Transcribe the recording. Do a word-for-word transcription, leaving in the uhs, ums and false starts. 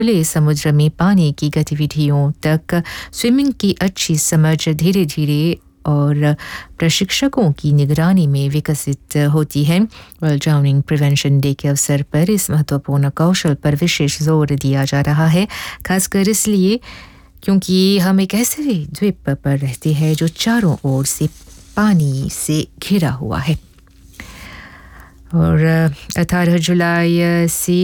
खुले समुद्र में पानी की गतिविधियों तक स्विमिंग की अच्छी समझ धीरे धीरे और प्रशिक्षकों की निगरानी में विकसित होती है। वर्ल्ड ड्राउनिंग प्रिवेंशन डे के अवसर पर इस महत्वपूर्ण कौशल पर विशेष जोर दिया जा रहा है, खासकर इसलिए क्योंकि हम एक ऐसे द्वीप पर रहते हैं जो चारों ओर से पानी से घिरा हुआ है। और अठारह जुलाई से